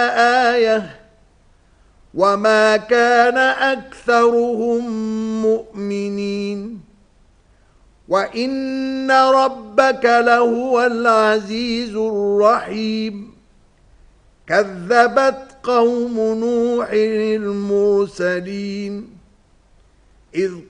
آية وما كان أكثرهم مؤمنين وإن ربك لهو العزيز الرحيم كذبت قوم نوح المرسلين إذ